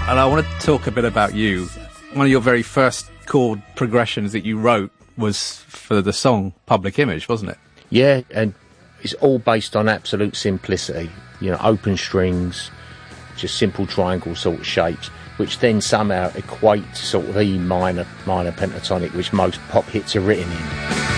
And I want to talk a bit about you. One of your very first chord progressions that you wrote was for the song Public Image, wasn't it? Yeah, and it's all based on absolute simplicity. You know, open strings, just simple triangle sort of shapes, which then somehow equate to sort of E minor pentatonic, which most pop hits are written in.